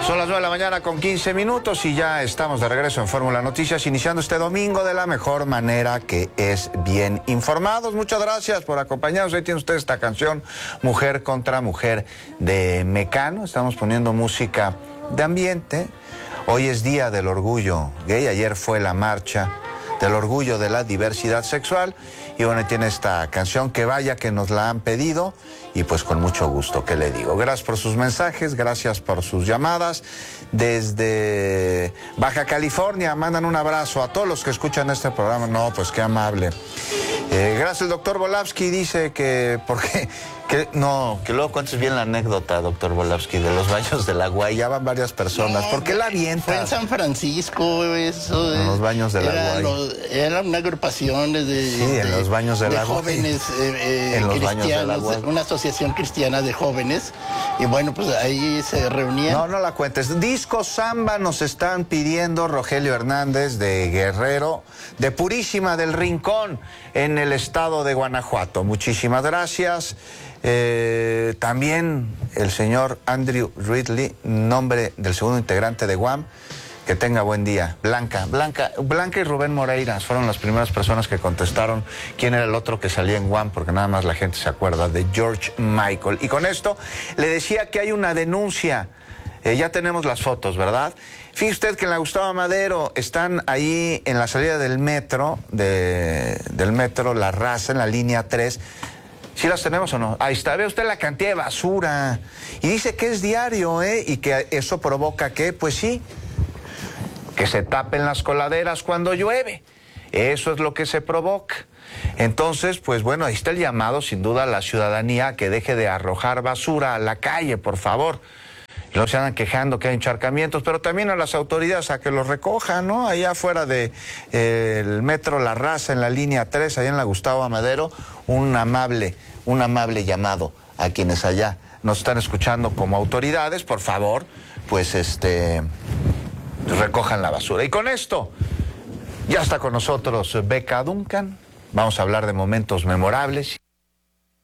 Son las 9 de la mañana con 15 minutos y ya estamos de regreso en Fórmula Noticias, iniciando este domingo de la mejor manera, que es bien informados. Muchas gracias por acompañarnos. Ahí tiene usted esta canción, Mujer contra Mujer, de Mecano. Estamos poniendo música de ambiente. Hoy es Día del Orgullo Gay. Ayer fue la marcha del orgullo de la diversidad sexual. Y bueno, tiene esta canción que vaya que nos la han pedido y pues con mucho gusto, ¿qué le digo? Gracias por sus mensajes, gracias por sus llamadas. Desde Baja California mandan un abrazo a todos los que escuchan este programa. No, pues qué amable. Gracias, el doctor Volavsky dice que, ¿por qué? Que luego cuentes bien la anécdota, doctor Volavsky, de los baños del agua. Ya van varias personas. No, ¿por qué la avientas? Fue en San Francisco, eso. En los baños del agua. Era una agrupación en los baños del agua. Jóvenes en los baños del agua. Una asociación cristiana de jóvenes. Y bueno, pues ahí se reunían. No la cuentes. Disco Samba nos están pidiendo Rogelio Hernández de Guerrero, de Purísima del Rincón, en el estado de Guanajuato. Muchísimas gracias. También el señor Andrew Ridley, nombre del segundo integrante de Guam. Que tenga buen día. Blanca y Rubén Moreira fueron las primeras personas que contestaron quién era el otro que salía en Guam, porque nada más la gente se acuerda de George Michael. Y con esto le decía que hay una denuncia. Ya tenemos las fotos, ¿verdad? Fíjese usted que en la Gustavo Madero están ahí en la salida del metro, del metro La Raza, en la línea 3. ¿Sí las tenemos o no? Ahí está, ve usted la cantidad de basura. Y dice que es diario, y que eso provoca que, pues sí, que se tapen las coladeras cuando llueve. Eso es lo que se provoca. Entonces, pues bueno, ahí está el llamado, sin duda, a la ciudadanía a que deje de arrojar basura a la calle, por favor. Y luego se andan quejando que hay encharcamientos, pero también a las autoridades a que los recojan, ¿no? Allá afuera de el metro La Raza, en la línea 3, allá en la Gustavo Amadero, un amable llamado a quienes allá nos están escuchando como autoridades, por favor, pues recojan la basura. Y con esto, ya está con nosotros Beca Duncan. Vamos a hablar de momentos memorables.